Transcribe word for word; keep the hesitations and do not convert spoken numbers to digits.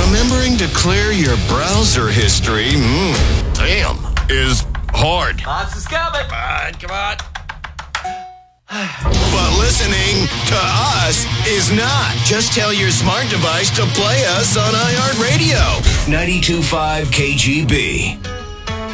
Remembering to clear your browser history, mm, damn, is hard. Monsters coming. Come on, come on. But listening to us is not. Just tell your smart device to play us on iHeartRadio. ninety-two point five K G B.